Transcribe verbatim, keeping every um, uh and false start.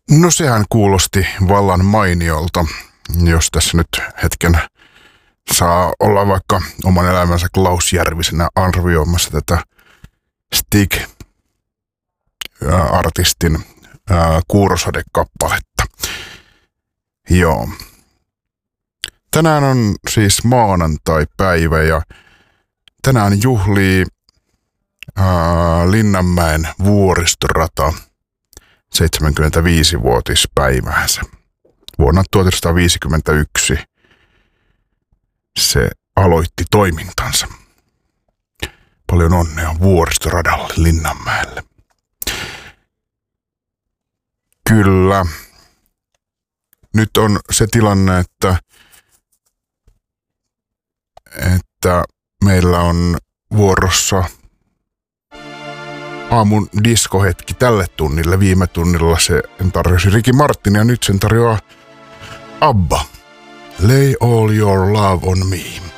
No sehän kuulosti vallan mainiolta, jos tässä nyt hetken saa olla vaikka oman elämänsä Klaus Järvisenä arvioimassa tätä Stig-artistin Kuurosade-kappaletta. Joo. Tänään on siis maanantai-päivä ja tänään juhlii ää, Linnanmäen vuoristorata seitsemänkymmentäviisivuotispäiväänsä. Vuonna tuhatyhdeksänsataaviisikymmentäyksi se aloitti toimintansa. Paljon onnea vuoristoradalle Linnanmäelle. Kyllä. Nyt on se tilanne, että, että meillä on vuorossa aamun diskohetki tälle tunnille. Viime tunnilla se tarjosi Ricky Martin ja nyt sen tarjoaa ABBA. Lay all your love on me.